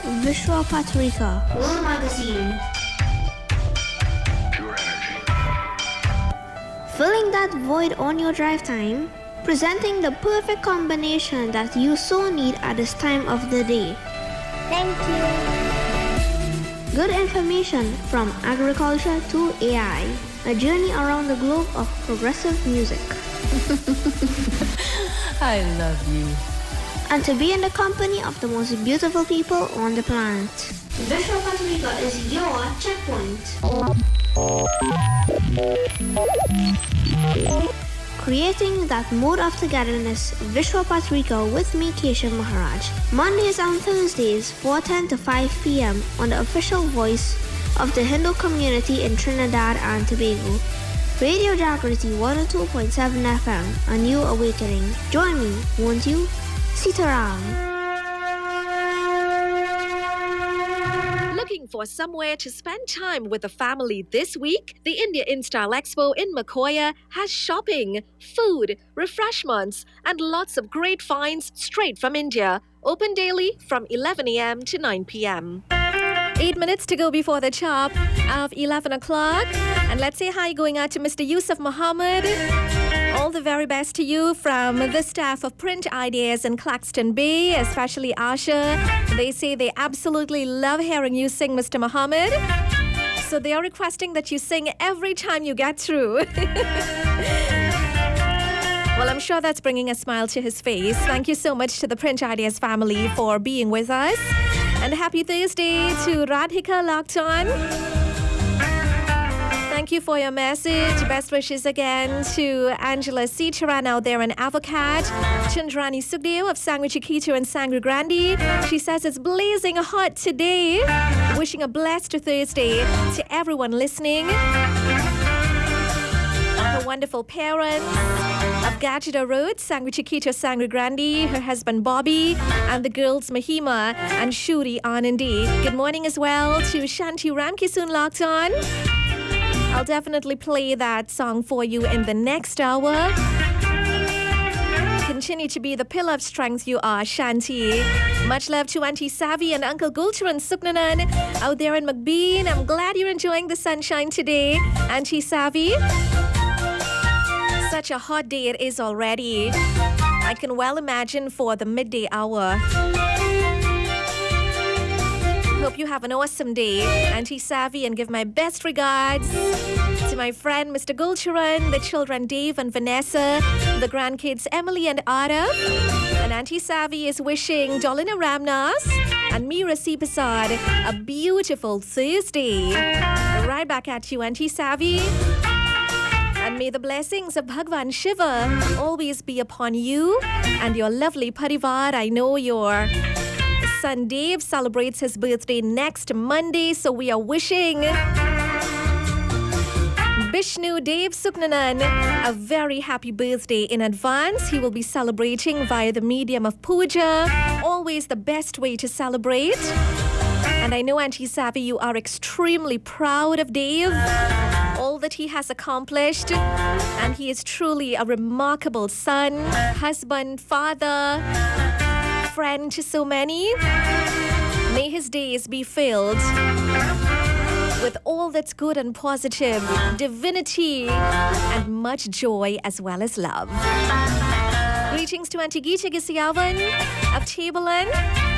Vishwa Patrika, World Magazine. Pure energy. Filling that void on your drive time, presenting the perfect combination that you so need at this time of the day. Thank you. Good information from agriculture to AI. A journey around the globe of progressive music. I love you. And to be in the company of the most beautiful people on the planet. Vishwa Patrika is your checkpoint. Creating that mood of togetherness, Vishwa Patrika with me, Keshav Maharaj. Mondays and Thursdays, 4:10 to 5 p.m. on the official voice of the Hindu community in Trinidad and Tobago. Radio Jagriti 102.7 FM, a new awakening. Join me, won't you? Sitaram. Looking for somewhere to spend time with the family this week? The India InStyle Expo in Makoya has shopping, food, refreshments, and lots of great finds straight from India. Open daily from 11 a.m. to 9 p.m. 8 minutes to go before the chop of 11 o'clock. And let's say hi going out to Mr. Yusuf Muhammad. All the very best to you from the staff of Print Ideas in Claxton Bay, especially Asha. They say they absolutely love hearing you sing, Mr. Muhammad. So they are requesting that you sing every time you get through. Well, I'm sure that's bringing a smile to his face. Thank you so much to the Print Ideas family for being with us. And happy Thursday to Radhika locked on. Thank you for your message. Best wishes again to Angela Sitaran out there in Avocat. Chandrani Sugdeo of Sangre Chiquito and Sangre Grande. She says it's blazing hot today. Wishing a blessed Thursday to everyone listening. Her wonderful parents of Gajida Road, Sangre Chiquito, Sangre Grande, her husband Bobby, and the girls Mahima and Shuri Anandi. Good morning as well to Shanti Ramkisoon locked on. I'll definitely play that song for you in the next hour. Continue to be the pillar of strength you are, Shanti. Much love to Auntie Savi and Uncle Gulcharan Suknanan out there in McBean. I'm glad you're enjoying the sunshine today, Auntie Savi. Such a hot day it is already. I can well imagine for the midday hour. Hope you have an awesome day, Auntie Savvy, and give my best regards to my friend Mr. Gulcharan, the children Dave and Vanessa, the grandkids Emily and Ara. And Auntie Savvy is wishing Dolina Ramnas and Meera Sipasad a beautiful Thursday. Right back at you, Auntie Savvy. And may the blessings of Bhagwan Shiva always be upon you and your lovely parivar. I know your son Dave celebrates his birthday next Monday, so we are wishing Vishnu Dev Suknanan a very happy birthday in advance. He will be celebrating via the medium of puja, always the best way to celebrate. And I know, Auntie Savvy, you are extremely proud of Dave, all that he has accomplished, and he is truly a remarkable son, husband, father, friend to so many. May his days be filled with all that's good and positive, divinity, and much joy as well as love. Greetings to Auntie Geeta Gisiavan of Tabalan.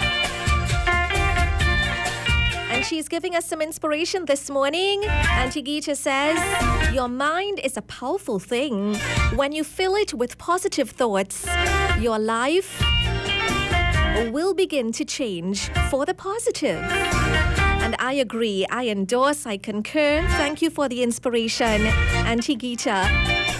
And she's giving us some inspiration this morning. Auntie Geeta says, your mind is a powerful thing. When you fill it with positive thoughts, your life will begin to change for the positive. And I agree, I endorse, I concur. Thank you for the inspiration, Auntie Geeta.